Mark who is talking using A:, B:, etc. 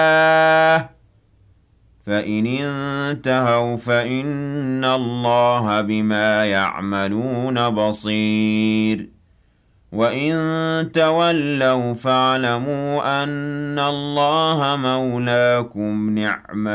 A: فإن انتهوا فإن الله بما يعملون بصير وإن تولوا فاعلموا أن الله مولاكم نعم